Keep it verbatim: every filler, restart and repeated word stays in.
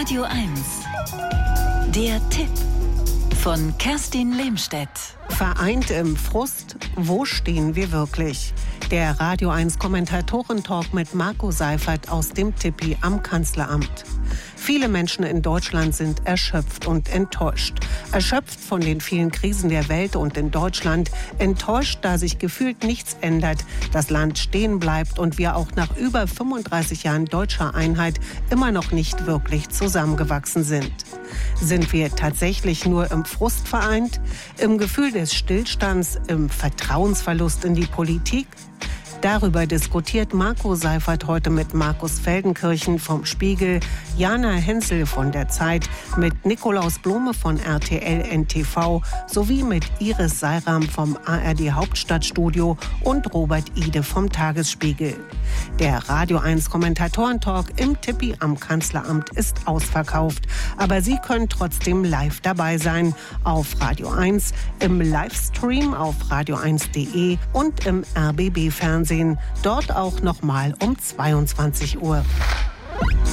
Radio eins. Der Tipp von Kerstin Lehmstedt. Vereint im Frust, wo stehen wir wirklich? Der Radio eins Kommentatoren-Talk mit Marco Seifert aus dem Tippi am Kanzleramt. Viele Menschen in Deutschland sind erschöpft und enttäuscht. Erschöpft von den vielen Krisen der Welt und in Deutschland. Enttäuscht, da sich gefühlt nichts ändert, das Land stehen bleibt und wir auch nach über fünfunddreißig Jahren deutscher Einheit immer noch nicht wirklich zusammengewachsen sind. Sind wir tatsächlich nur im Frust vereint? Im Gefühl des Stillstands? Im Vertrauensverlust in die Politik? Darüber diskutiert Marco Seifert heute mit Markus Feldenkirchen vom Spiegel, Jana Hensel von der Zeit, mit Nikolaus Blome von R T L N T V sowie mit Iris Seiram vom A R D Hauptstadtstudio und Robert Ide vom Tagesspiegel. Der Radio eins Kommentatoren-Talk im Tippi am Kanzleramt ist ausverkauft. Aber Sie können trotzdem live dabei sein. Auf Radio eins, im Livestream auf radio eins punkt de und im R B B-Fernsehen. Dort auch nochmal um zweiundzwanzig Uhr.